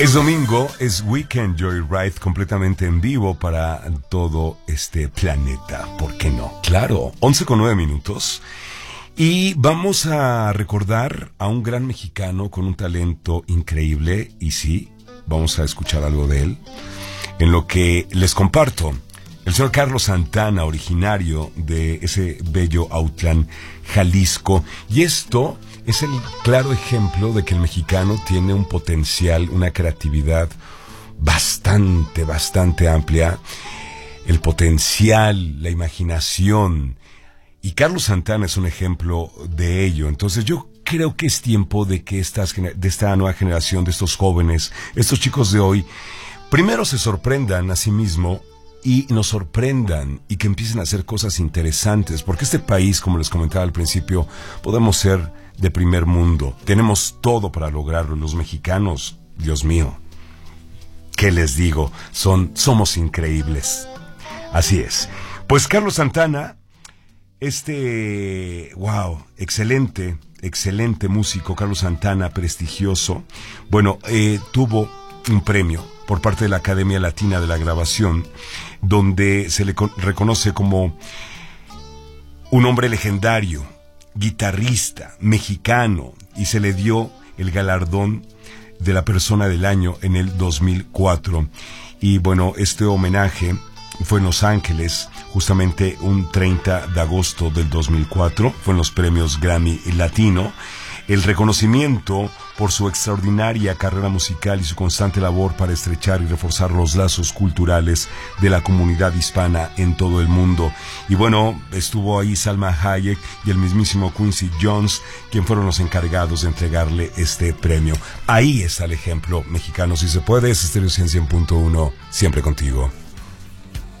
Es domingo, es Weekend Joyride completamente en vivo para todo este planeta. ¿Por qué no? Claro, 11:09. Y vamos a recordar a un gran mexicano con un talento increíble. Y sí, vamos a escuchar algo de él. En lo que les comparto, el señor Carlos Santana, originario de ese bello Autlán, Jalisco. Y esto es el claro ejemplo de que el mexicano tiene un potencial, una creatividad bastante amplia. El potencial, la imaginación. Y Carlos Santana es un ejemplo de ello. Entonces yo creo que es tiempo de que de esta nueva generación, de estos jóvenes, estos chicos de hoy, primero se sorprendan a sí mismos y nos sorprendan y que empiecen a hacer cosas interesantes. Porque este país, como les comentaba al principio, podemos ser de primer mundo. Tenemos todo para lograrlo. Los mexicanos, Dios mío, ¿qué les digo? Somos increíbles. Así es. Pues Carlos Santana, excelente músico, Carlos Santana, prestigioso. Bueno, tuvo un premio por parte de la Academia Latina de la Grabación, donde se le reconoce como un hombre legendario, guitarrista, mexicano, y se le dio el galardón de la persona del año en el 2004. Y bueno, este homenaje fue en Los Ángeles, justamente un 30 de agosto del 2004, fue en los premios Grammy Latino. El reconocimiento por su extraordinaria carrera musical y su constante labor para estrechar y reforzar los lazos culturales de la comunidad hispana en todo el mundo. Y bueno, estuvo ahí Salma Hayek y el mismísimo Quincy Jones, quien fueron los encargados de entregarle este premio. Ahí está el ejemplo mexicano. Si se puede, es Estéreo 100.1, siempre contigo.